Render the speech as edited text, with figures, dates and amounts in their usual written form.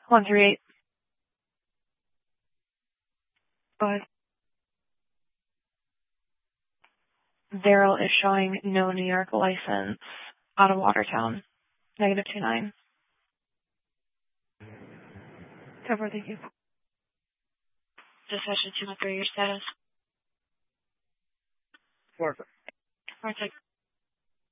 138. Go ahead. Daryl is showing no New York license out of Watertown. -29. Cover, thank you. Dispatch 213, your status. Florida. Perfect.